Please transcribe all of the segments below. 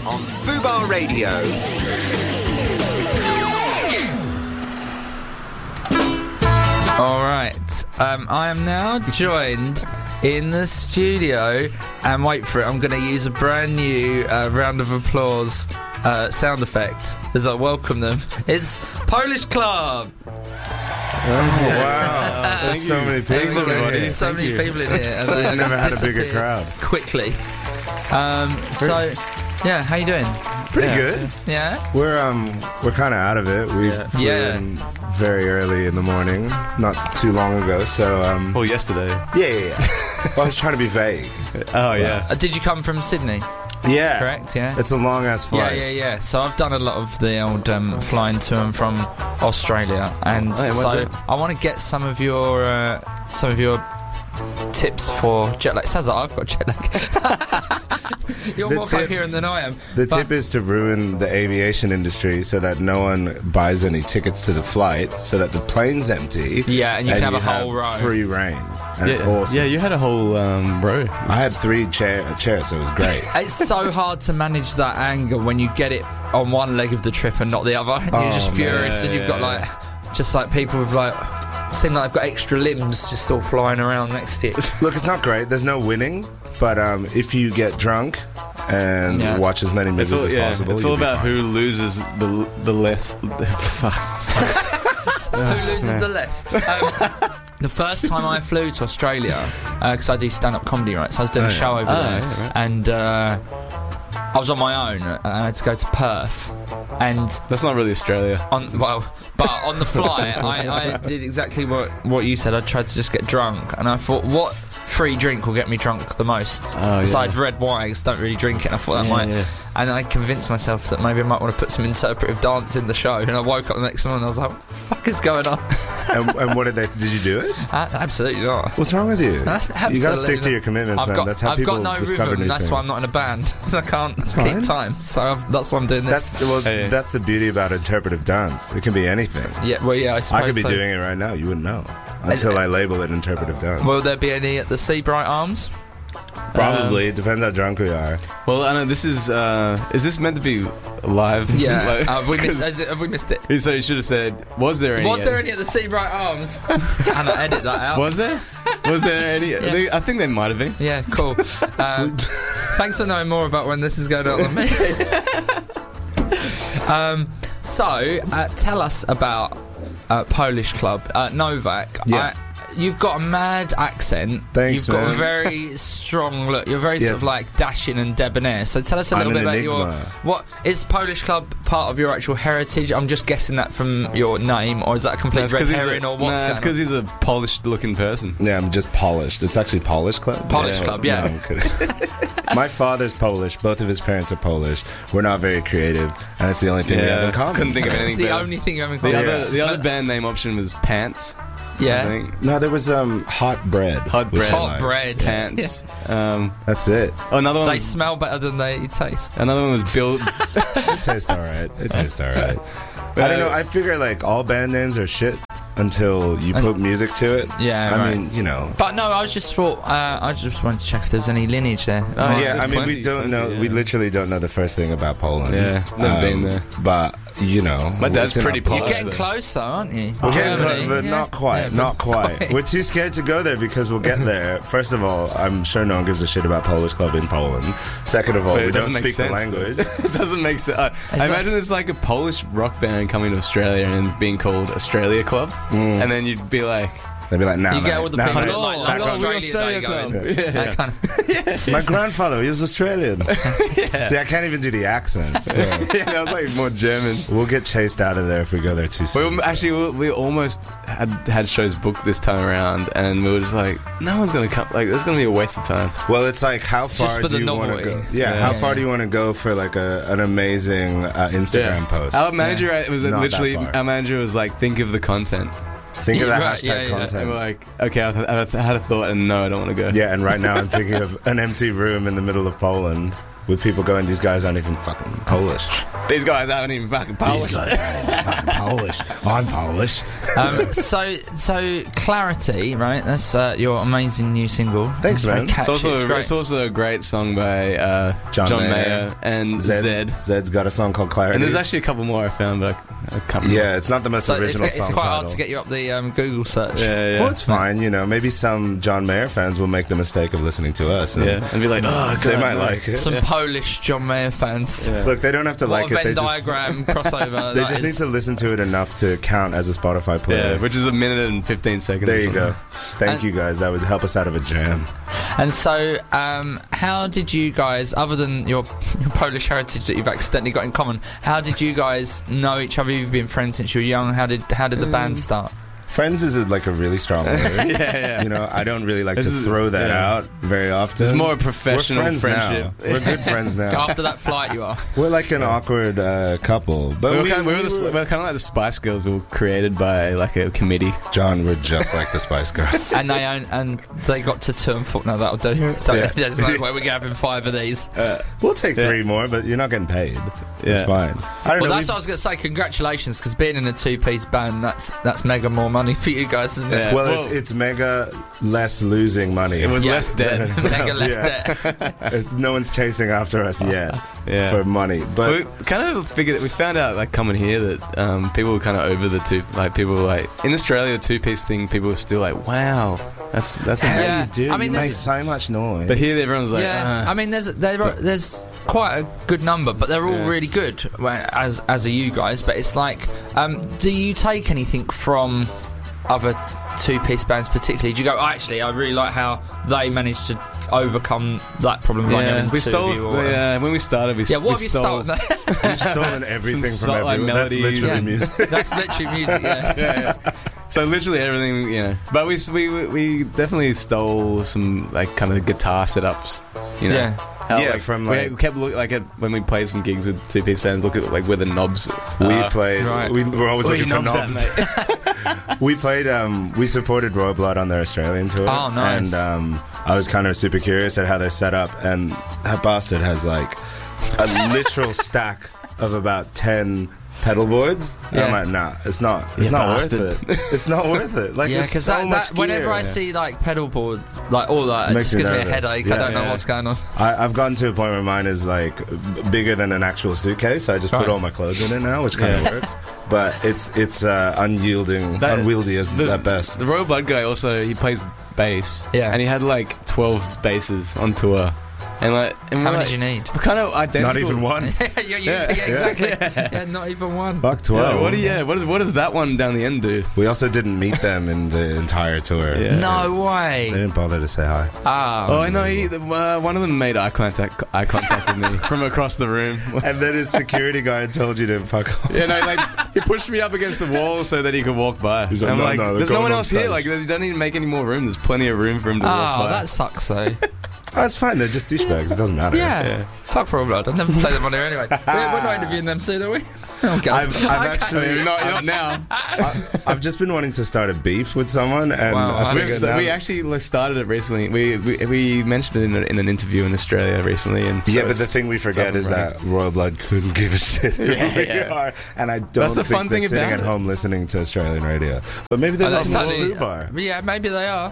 on Fubar Radio. All right. I am now joined in the studio, and wait for it, I'm going to use a brand new round of applause sound effect as I welcome them. It's Polish Club. Oh, wow. There's so many people in here. So many people in here. And We've never had a bigger crowd. Quickly. Yeah, how you doing? Pretty good. Yeah? We're kind of out of it. We flew in very early in the morning, not too long ago, so... Well, yesterday. Yeah. Well, I was trying to be vague. Oh, yeah. Did you come from Sydney? Yeah. Correct, yeah? It's a long-ass flight. Yeah. So I've done a lot of the old flying to and from Australia, and so I want to get some of your tips for jet lag. Sounds like I've got jet lag. You're more coherent than I am. The tip is to ruin the aviation industry so that no one buys any tickets to the flight, so that the plane's empty. Yeah, and you can have a whole row. Free reign. That's awesome. Yeah, you had a whole row. I had 3 chairs, so it was great. It's so hard to manage that anger when you get it on one leg of the trip and not the other. You're just furious, and you've got like people with seem like they've got extra limbs just all flying around next to you. Look, it's not great. There's no winning, but if you get drunk and watch as many movies as possible, it's all about who loses the less. Fuck. Who loses the less? The first time I flew to Australia, because I do stand-up comedy, right? So I was doing a show over there, and I was on my own. I had to go to Perth, and that's not really Australia. But on the flight, I did exactly what you said. I tried to just get drunk, and I thought, what free drink will get me drunk the most? Besides red wine, I just don't really drink it, and I thought that might... Yeah. And I convinced myself that maybe I might want to put some interpretive dance in the show, and I woke up the next morning and I was like, what the fuck is going on? And what did you do it? Absolutely not. What's wrong with you? You gotta stick to your commitments, man. That's how people discover new things. I've got no rhythm, that's why I'm not in a band. I can't keep time, so that's why I'm doing this. That's the beauty about interpretive dance. It can be anything. Yeah, I suppose I could be doing it right now, you wouldn't know. Until I label it interpretive dance. Will there be any at the Seabright Arms? Probably. It depends how drunk we are. Well, I know this is this meant to be live? Yeah. Have we missed it? So you should have said, was there any at the Seabright Arms? And I edit that out. Was there any? Yeah. I think there might have been. Yeah, cool. Thanks for knowing more about when this is going on than me. So, tell us about Polish Club. Novak, you've got a mad accent. Thanks, You've got a very strong look. You're very sort of like dashing and debonair. So tell us a little bit about what is Polish Club part of your actual heritage? I'm just guessing that from your name, or is that a complete red herring, or what's it's because he's a polished-looking person. Yeah, I'm just polished. It's actually Polish Club. Polish Club, yeah. No, I'm kidding. My father's Polish. Both of his parents are Polish. We're not very creative, and it's the only thing we have in common. Couldn't think of anything better. The only thing you have in common. The other band name option was Pants. Yeah. I think. No, there was hot bread. Hot bread. Pants. Yeah. That's it. Oh, another one. They smell better than they taste. Another one was Bill. It tastes all right. I don't know. I figure like all band names are shit until you put music to it. Yeah, I mean, you know. But no, I just wanted to check if there's any lineage there. Yeah, I mean, we don't know. We literally don't know the first thing about Poland. Yeah, never been there. But you know, my dad's pretty Polish. You're getting close, though, aren't you? We're getting close, but not quite. Yeah, not quite. We're too scared to go there because we'll get there. First of all, I'm sure no one gives a shit about Polish Club in Poland. Second of all, we don't speak the language. It doesn't make sense. I imagine it's like a Polish rock band coming to Australia and being called Australia Club, and then you'd be like. They'd be like, nah, you get all the people like Australia going. My grandfather, he was Australian. See, I can't even do the accent. So. That was like more German. We'll get chased out of there if we go there too soon. We almost had shows booked this time around, and we were just like, no one's going to come. Like, there's going to be a waste of time. Well, it's like, how far do you want to go? How far do you want to go for like an amazing Instagram post? Our manager our manager was like, think of the content. Think of that hashtag content. And we're like, okay, I've had a thought, and no, I don't want to go. Yeah, and right now I'm thinking of an empty room in the middle of Poland. with people going, these guys aren't even fucking Polish. These guys aren't even fucking Polish. These guys aren't even fucking Polish. I'm Polish. So Clarity, right? That's your amazing new single. Thanks, man. It's also a great song by John Mayer and Zed. Zed's got a song called Clarity. And there's actually a couple more I found, but I can't remember. Yeah, it's not the most original song. It's quite hard to get you up the Google search. Yeah. Well, it's fine. You know, maybe some John Mayer fans will make the mistake of listening to us. And be like, oh, God. They might like it. Some Polish John Mayer fans. Yeah. Look, they don't have to like it. Venn diagram crossover. They just need to listen to it enough to count as a Spotify player. Yeah, which is a minute and 15 seconds. There you go. Thank you guys. That would help us out of a jam. And so, how did you guys, other than your Polish heritage that you've accidentally got in common, how did you guys know each other? You've been friends since you were young. How did the band start? Friends is like a really strong word. Yeah. You know, I don't really like to throw that out very often. It's more a professional friendship. We're good friends now. After that flight, you are. We're like an awkward couple. But we're kind of like the Spice Girls. We were created by like a committee. John, we're just like the Spice Girls. And they got to 2 and 4. No, that'll do. There's no way we're having 5 of these. We'll take 3 more, but you're not getting paid. It's fine. That's what I was going to say. Congratulations, because being in a 2-piece band, that's mega more money for you guys, isn't it? Yeah. Well, it's mega less losing money. It was less debt. Mega less debt. No one's chasing after us yet for money. But we kind of figured, we found out like coming here that people were kind of over the people were like, in Australia, the 2-piece thing, people were still like, wow, that's how you do. I mean, you make so much noise. But here, everyone's like, I mean, there's quite a good number, but they're all really good, as are you guys. But it's like, do you take anything from other 2-piece bands particularly? Do you go, actually, I really like how they managed to overcome that problem? We stole when we started. What have you stolen? We've stolen everything from everyone. That's literally music. That's literally music. Yeah. So literally everything, But we definitely stole some like kind of guitar setups, from we kept looking like when we played some gigs with 2-piece bands, look at like where the knobs. We played. Right. We were always looking for knobs. We played. We supported Royal Blood on their Australian tour. Oh, nice. And I was kind of super curious at how they're set up, and that bastard has like a literal stack of about 10 pedal boards. And I'm like, nah, it's not worth it. It's not worth it. Like, because so whenever I see like pedal boards, like all that, it just gives me a headache. I don't know what's going on. I've gotten to a point where mine is like bigger than an actual suitcase. I just put all my clothes in it now, which kind of works. But it's unwieldy at best. The Royal Blood guy also, he plays bass, and he had like 12 basses on tour. And how many did you need? We're kind of identical. Not even one. Exactly. Yeah, not even one. Fuck 12. What does that one down the end do? We also didn't meet them in the entire tour. No way. They didn't bother to say hi. I know. One of them made eye contact with me from across the room. And then his security guard told you to fuck off. He pushed me up against the wall so that he could walk by. He's like, there's no one else here. Like, you don't need to make any more room. There's plenty of room for him to walk by. Oh, that sucks though. Oh, it's fine. They're just douchebags. It doesn't matter. Yeah. Fuck Royal Blood. I'll never play them on here anyway. We're not interviewing them soon, are we? Oh, God. I've actually... You're not now. I've just been wanting to start a beef with someone, and we actually started it recently. We mentioned it in an interview in Australia recently. And but the thing we forget is that Royal Blood couldn't give a shit who we are, and I don't think they're sitting at home listening to Australian radio. But maybe they're listening to Blue Bar. Yeah, maybe they are.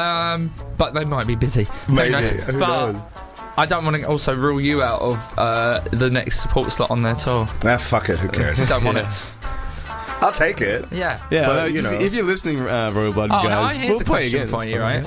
But they might be busy. Maybe. Who knows? I don't want to also rule you out of the next support slot on their tour. Fuck it, who cares? Don't want it. I'll take it. Yeah. But, if you're listening, Royal Blood guys, we'll play again for you, right?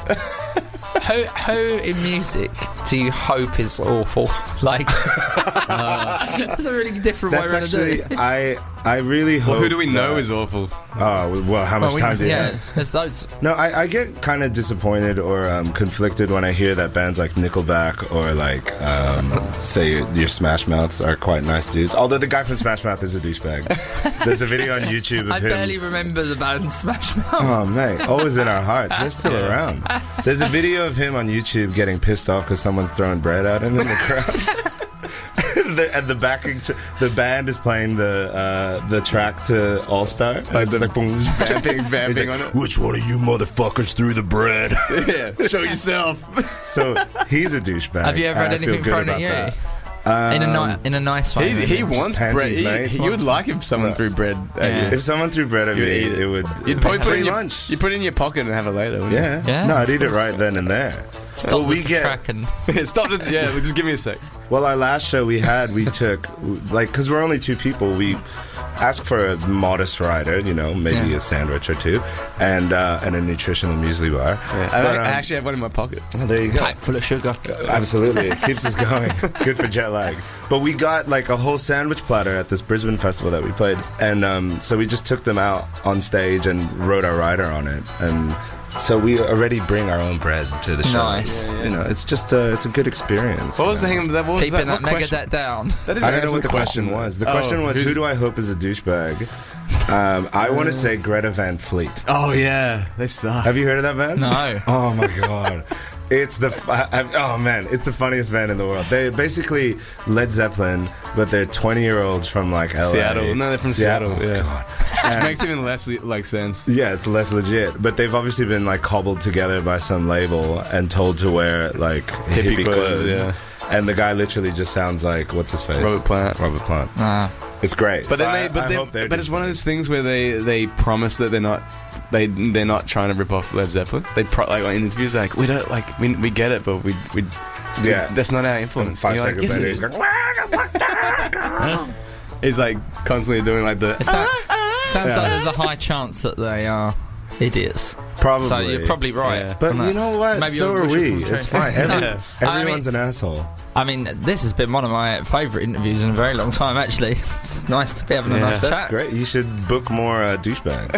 Who in music do you hope is awful? Like, that's a really different way around to do it. I really hope. Who do we know is awful? Oh, well, how much time do you have? There's loads. No, I get kind of disappointed or conflicted when I hear that bands like Nickelback or like, say, your Smash Mouths are quite nice dudes. Although the guy from Smash Mouth is a douchebag. There's a video on YouTube of him. I barely remember the band Smash Mouth. Oh, mate. Always in our hearts. They're still around. There's a video of him on YouTube getting pissed off because someone's throwing bread at him in the crowd. And the band is playing the track to All Star. Like vamping on it. Which one of you motherfuckers threw the bread? Yeah, show yourself. So he's a douchebag. Have you ever had anything thrown at you? In a nice way. He wants bread. panties, mate. You would like if someone threw bread at you. If someone threw bread at me, You'd eat it. it would. You'd probably put it in lunch. You'd put it in your pocket and have it later. Wouldn't Yeah. Yeah, No, of I'd eat it course. right then and there. Stop Well, we this get- track and you? Stop it. Yeah, just give me a sec. Well, our last show we took, like, because we're only two people, we asked for a modest rider, maybe Yeah. a sandwich or two, and a nutritional muesli bar. Yeah. But, I actually have one in my pocket. oh, there you go. pipe full of sugar. Absolutely. It keeps us going. It's good for jet lag. But we got like a whole sandwich platter at this Brisbane festival that we played. And so we just took them out on stage and wrote our rider on it. And so we already bring our own bread to the show. Nice. It's just it's a good experience. What was the thing of that? What was Keeping that? that Megadeth down. That didn't I don't know answer what the question was. The question was, who do I hope is a douchebag? I want to say Greta Van Fleet. Oh yeah, they suck. Have you heard of that band? No. Oh my god. It's the it's the funniest band in the world. They basically Led Zeppelin, but they're 20-year-olds from like LA. Seattle. No, they're from Seattle. Oh, Yeah. God. Which makes even less like sense. Yeah, it's less legit. But they've obviously been like cobbled together by some label and told to wear like hippie clothes. yeah. And the guy literally just sounds like, what's his face? Robert Plant. Robert Plant. Ah. It's great. But So then I hope they're but it's one of douchebags. those things where they promise that they're not trying to rip off Led Zeppelin. They like in interviews like we don't like we get it, but we Yeah. that's not our influence. 5 And you're seconds like, later, yes, he's it going, is. He's like constantly doing like the. It sounds like there's a high chance that they are idiots. probably. So you're probably right. Yeah. But on that. you know what? Maybe So you're are we. pushing for It's the fine. truth. Yeah. Everyone's an asshole. I mean, this has been one of my favourite interviews in a very long time, actually. It's nice to be having a Yeah. nice That's chat. great. You should book more douchebags.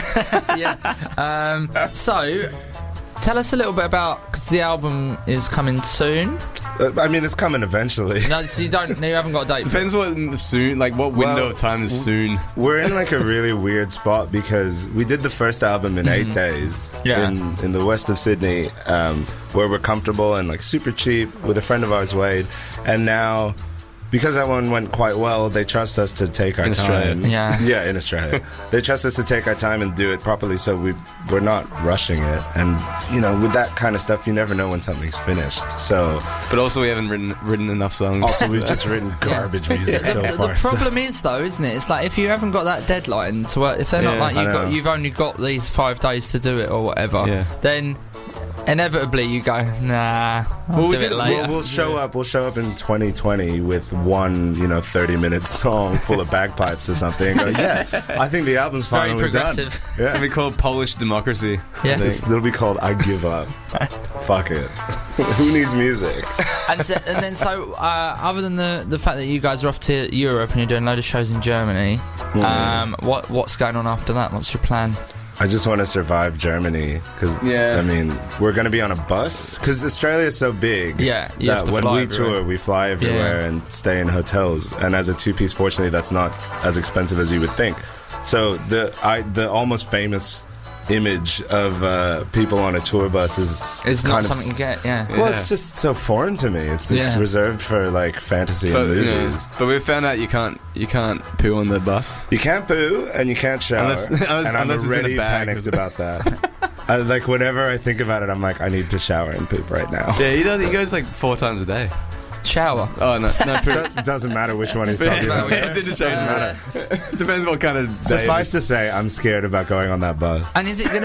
Yeah. So, tell us a little bit about, because the album is coming soon. I mean, it's coming eventually. No, so you haven't got a date. for it. Depends what soon, like what window Well, of time is soon. We're in like a really weird spot because we did the first album in 8 days Yeah. in the west of Sydney, where we're comfortable and like super cheap with a friend of ours, Wade. And now, because that one went quite well, they trust us to take our In Australia. time. Yeah. In Australia. They trust us to take our time and do it properly, so we're not rushing it. And with that kind of stuff, you never know when something's finished. So But also we haven't written enough songs. also we've just written garbage music so far. The problem is, though, isn't it? It's like if you haven't got that deadline to work, if they're not Yeah, like I know. you've only got these 5 days to do it or whatever, Yeah. then inevitably you go, nah, I'll Well, we do it did- later. We'll show up. We'll show up in 2020 with one, 30-minute song full of bagpipes or something. And go, yeah, I think the album's Very finally progressive. done. It's gonna Yeah, be called Polish Democracy. Yeah. it'll be called "I Give Up." Fuck it. Who needs music? And then other than the fact that you guys are off to Europe and you're doing a load of shows in Germany, what's going on after that? What's your plan? I just want to survive Germany because Yeah. I mean we're going to be on a bus because Australia is so big. Yeah, you have that to when fly we everywhere. tour, we fly everywhere and stay in hotels. And as a two-piece, fortunately, that's not as expensive as you would think. So the almost famous image of people on a tour bus is It's not kind of something you get, yeah. Well, it's just so foreign to me. It's Yeah. reserved for like fantasy But, and movies. but we found out you can't poo on the bus. You can't poo and you can't shower. Unless and I'm it's in a already bag. panicked about that. Like whenever I think about it, I'm like, I need to shower and poop right now. Yeah, he goes like 4 times a day. Shower. Oh no, poo. It doesn't matter which one he's talking about. It's interchangeable. Depends what kind of day. Suffice to say, I'm scared about going on that bus. And is it going